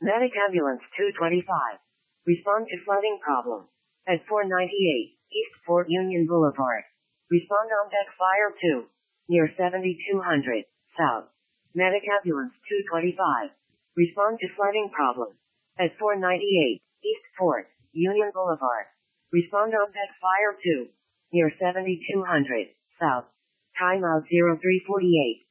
Medic Ambulance 225. Respond to flooding problem. At 498 East Fort Union Boulevard. Respond on deck fire 2. Near 7200 South. Medic Ambulance 225. Respond to flooding problem. At 498 East Fort Union Boulevard. Respond on deck fire 2. Near 7200 South. Timeout 0348.